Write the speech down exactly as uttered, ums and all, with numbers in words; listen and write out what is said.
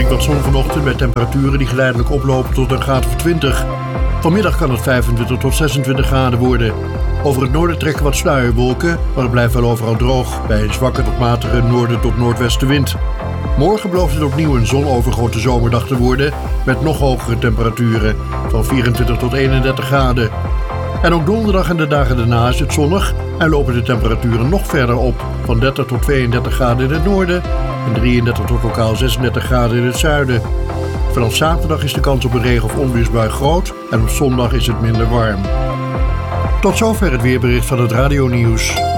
Wat zon vanochtend met temperaturen die geleidelijk oplopen tot een graad of twintig. Vanmiddag kan het vijfentwintig tot zesentwintig graden worden. Over het noorden trekken wat sluierwolken, maar het blijft wel overal droog bij een zwakke tot matige noorden tot noordwestenwind. Morgen belooft het opnieuw een zonovergoten zomerdag te worden met nog hogere temperaturen van vierentwintig tot eenendertig graden. En ook donderdag en de dagen daarna is het zonnig en lopen de temperaturen nog verder op van dertig tot tweeëndertig graden in het noorden en drieëndertig tot lokaal zesendertig graden in het zuiden. Vanaf zaterdag is de kans op een regen- of onweersbui groot en op zondag is het minder warm. Tot zover het weerbericht van het Radio Nieuws.